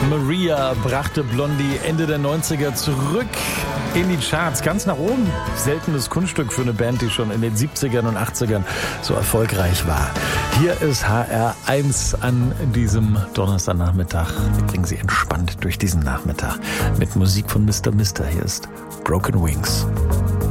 Maria brachte Blondie Ende der 90er zurück in die Charts, ganz nach oben. Seltenes Kunststück für eine Band, die schon in den 70ern und 80ern so erfolgreich war. Hier ist HR1 an diesem Donnerstagnachmittag. Wir bringen Sie entspannt durch diesen Nachmittag mit Musik von Mr. Mister. Hier ist Broken Wings.